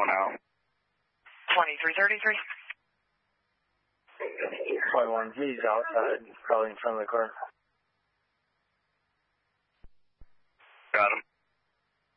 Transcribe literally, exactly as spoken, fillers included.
one out. twenty-three thirty-three. twenty-one, he's outside, probably in front of the car.